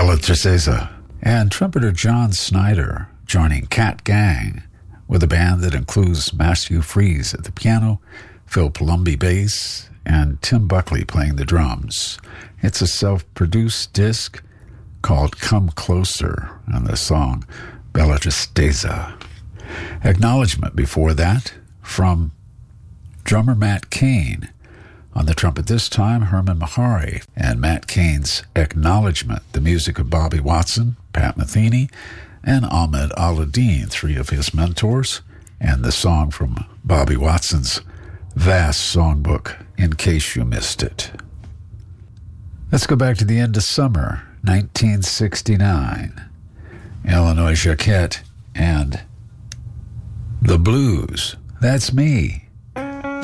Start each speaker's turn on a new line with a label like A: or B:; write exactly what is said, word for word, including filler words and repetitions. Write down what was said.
A: Bella Tristeza. And trumpeter John Snyder joining Cat Gang with a band that includes Matthew Freeze at the piano, Phil Palumbi bass, and Tim Buckley playing the drums. It's a self-produced disc called Come Closer, and the song Bella Tristeza. Acknowledgement before that from drummer Matt Cain. On the trumpet this time, Herman Mahari, and Matt Cain's Acknowledgement, the music of Bobby Watson, Pat Metheny, and Ahmed Aladdin, three of his mentors, and the song from Bobby Watson's vast songbook, In Case You Missed It. Let's go back to the end of summer, nineteen sixty-nine. Illinois Jacquet and The Blues. That's me.